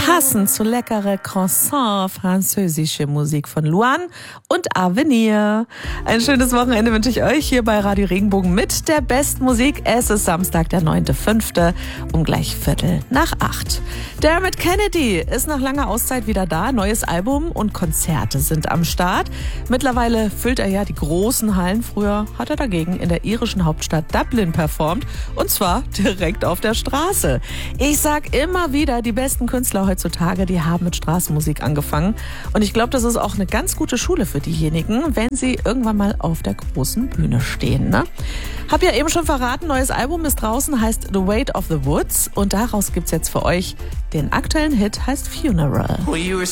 Passend zu leckere Croissant, französische Musik von Luan und Avenir. Ein schönes Wochenende wünsche ich euch hier bei Radio Regenbogen mit der besten Musik. Es ist Samstag, der 9.5. um gleich 7:45. Dermot Kennedy ist nach langer Auszeit wieder da. Neues Album und Konzerte sind am Start. Mittlerweile füllt er ja die großen Hallen. Früher hat er dagegen in der irischen Hauptstadt Dublin performt. Und zwar direkt auf der Straße. Ich sag immer wieder, die besten Künstler heutzutage, die haben mit Straßenmusik angefangen. Und ich glaube, das ist auch eine ganz gute Schule für diejenigen, wenn sie irgendwann mal auf der großen Bühne stehen. Ne? Hab ja eben schon verraten, neues Album ist draußen, heißt The Weight of the Woods. Und daraus gibt's jetzt für euch den aktuellen Hit, heißt Funeral.